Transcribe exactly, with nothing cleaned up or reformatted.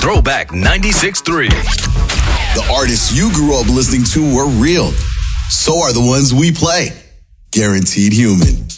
Throwback ninety-six point three. The artists you grew up listening to were real. So are the ones we play. Guaranteed Human.